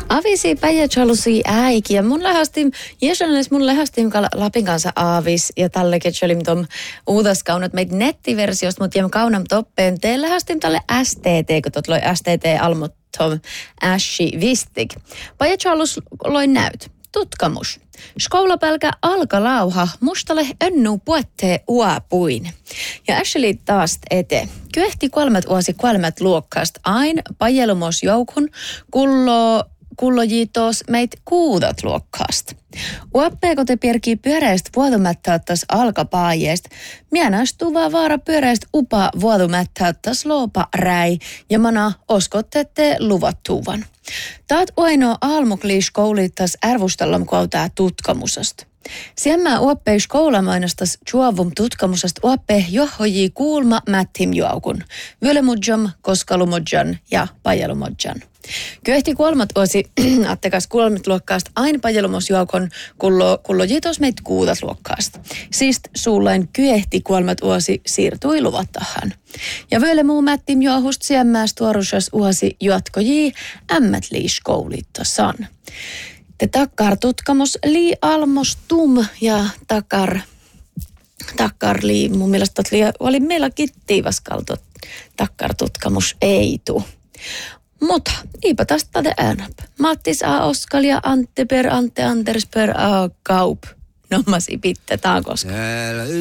Avisi päijätsalusi äiki ja mun lähestin Lapin kanssa aavis ja tälle ketselim tom uudaskaunat meitä nettiversiosta, mutta jem kaunam toppeen te lähestin tälle STT, kun tot loi STT almut tom ässi vistig. Päijätsalus loi näyt. Tutkamus. Skoulapälkä alkalauha mustalle önnu puettee uapuin. Ja Ashley taas ete. Kyehti 3 vuosi 3 luokkast ain pajelumos joukun kullojitos meit 6 luokkaast. Uappeeko te pierkii pyöreistä vuotumättäyttäs alkapaajeest, mienästuvaa vaara pyöreistä upa vuotumättäyttäs loopa räi ja mana oskottette luvattuvan. Taat uaino aalmukliis koulittas ärvustellam kautaa tutkamusasta. Siemmä uappei skoulamainastas juovum tutkamusasta uappe johhoji kuulma mättim juaukun, vyölemudjam, koskalumodjan ja pajelumodjan. Kyehti 3 vuosi attekas 3 luokkaasta aina pajelumosjuokon kullojitos meit 6 luokkaasta. Siis suullain kyehti 3 vuosi siirtui luvattahan. Ja vyöle muu mättim juohust siemmääs tuorusas uosi juotkoji ämmät koulittosan. Te takkar tutkamus lii almostum ja takkar lii mun mielestä oli meillä kittiivaskalto takkar tutkamus ei tuu. Mutta iipä tästä te äänäp. Mattis a Oskal ja Ante Anders per a Kaup. Nommasi pitte taakoska.